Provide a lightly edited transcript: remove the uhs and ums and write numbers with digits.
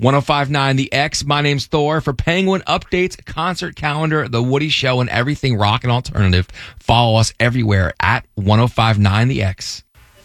1059 The X. My name's Thor. For Penguin updates, concert calendar, The Woody Show, and everything rock and alternative, follow us everywhere at 1059 The X.